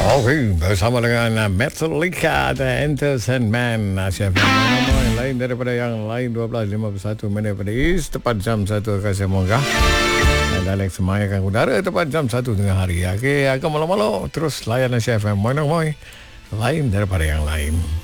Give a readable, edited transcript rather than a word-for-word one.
Oke, bersama dengan Metallica The Enter Sandman. Chef yang lain daripada yang lain 12.51 minit pada East tepat jam 1 akan saya monggah. Dan Alex semayakan udara tepat jam 1 tengah hari. Okey, agak malam-malam terus layanan Chef yang lain daripada yang lain.